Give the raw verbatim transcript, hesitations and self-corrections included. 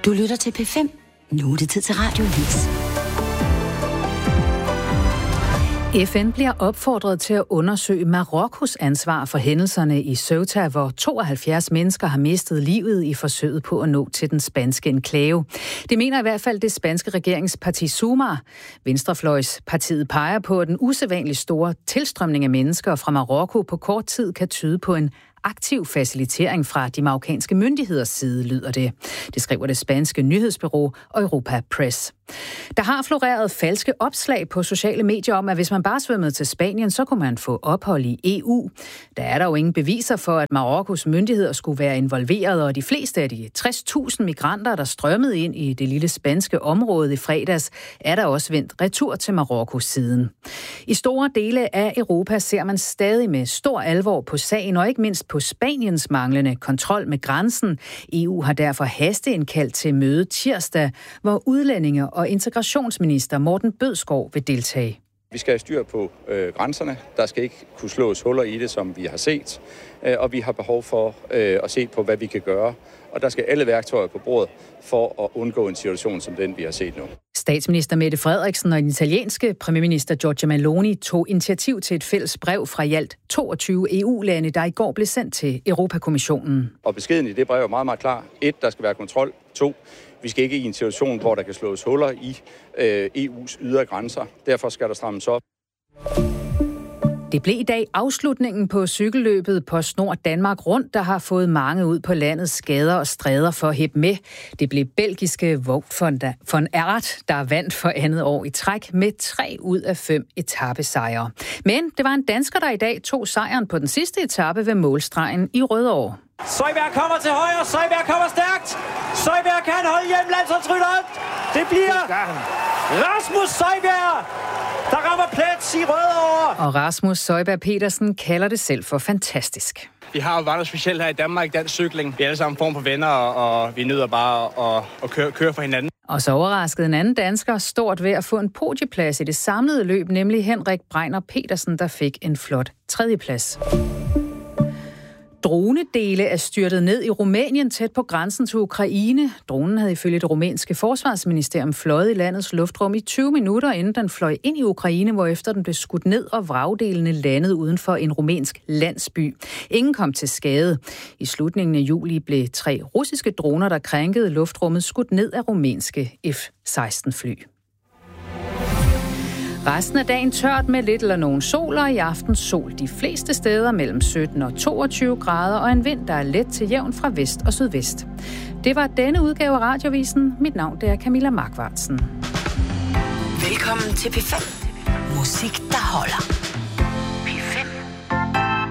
Du lytter til P fem. Nu er det tid til Radioavis. F N bliver opfordret til at undersøge Marokkos ansvar for hændelserne i Ceuta, hvor tooghalvfjerds mennesker har mistet livet i forsøget på at nå til den spanske enklave. Det mener i hvert fald det spanske regeringsparti Sumar. Venstrefløjspartiet peger på, at den usædvanligt store tilstrømning af mennesker fra Marokko på kort tid kan tyde på en aktiv facilitering fra de marokkanske myndigheders side, lyder det. Det skriver det spanske nyhedsbureau Europa Press. Der har floreret falske opslag på sociale medier om, at hvis man bare svømmede til Spanien, så kunne man få ophold i E U. Der er der jo ingen beviser for, at Marokkos myndigheder skulle være involveret, og de fleste af de tres tusind migranter, der strømmede ind i det lille spanske område i fredags, er der også vendt retur til Marokkos siden. I store dele af Europa ser man stadig med stor alvor på sagen, og ikke mindst på Spaniens manglende kontrol med grænsen. E U har derfor hasteindkaldt til møde tirsdag, hvor udlændinge og integrationsminister Morten Bødskov vil deltage. Vi skal have styr på øh, grænserne. Der skal ikke kunne slås huller i det, som vi har set. Øh, og vi har behov for øh, at se på, hvad vi kan gøre. Og der skal alle værktøjer på bordet for at undgå en situation som den, vi har set nu. Statsminister Mette Frederiksen og den italienske premierminister Giorgia Meloni tog initiativ til et fælles brev fra i alt toogtyve E U-lande, der i går blev sendt til Europakommissionen. Og beskeden i det brev er meget, meget klar. Et, der skal være kontrol. To, vi skal ikke i en situation, hvor der kan slås huller i øh, E U's ydre grænser. Derfor skal der strammes op. Det blev i dag afslutningen på cykelløbet på Snor Danmark Rundt, der har fået mange ud på landets gader og stræder for at hæppe med. Det blev belgiske Wout van Aert, der vandt for andet år i træk med tre ud af fem etapesejre. Men det var en dansker, der i dag tog sejren på den sidste etape ved målstregen i Rødovre. Søjberg kommer til højre, Søjberg kommer stærkt. Søjberg kan holde hjem landsholdsrytteren. Det bliver Rasmus Søjberg, der rammer plads i Rødovre. Og Rasmus Søjberg Petersen kalder det selv for fantastisk. Vi har jo bare noget specielt her i Danmark, dansk cykling. Vi er alle sammen form for venner, og vi nyder bare at, at køre, køre for hinanden. Og så overraskede en anden dansker stort ved at få en podieplads i det samlede løb, nemlig Henrik Breiner Petersen, der fik en flot tredjeplads. Dronedele er styrtet ned i Rumænien tæt på grænsen til Ukraine. Dronen havde ifølge det rumænske forsvarsministerium fløjet i landets luftrum i tyve minutter, inden den fløj ind i Ukraine, hvorefter den blev skudt ned og vragdelene landede uden for en rumænsk landsby. Ingen kom til skade. I slutningen af juli blev tre russiske droner, der krænkede luftrummet, skudt ned af rumænske F seksten fly. Resten af dagen tørt med lidt eller nogen sol, og i aften sol de fleste steder mellem sytten og toogtyve grader, og en vind, der er let til jævn fra vest og sydvest. Det var denne udgave af Radiovisen. Mit navn det er Camilla Markvartsen. Velkommen til P fem. Musik, der holder.